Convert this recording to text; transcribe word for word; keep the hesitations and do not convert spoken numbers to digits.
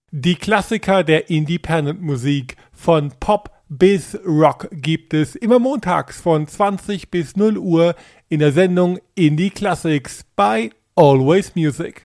Die Klassiker der Independent-Musik von Pop bis Rock gibt es immer montags von zwanzig bis null Uhr in der Sendung Indie Classics bei Always Music.